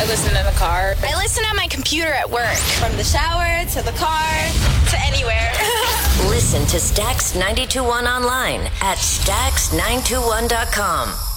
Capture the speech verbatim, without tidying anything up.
listen in the car. I listen on my computer at work. From the shower to the car to anywhere. Listen to Stax ninety-two point one online at stax nine two one dot com.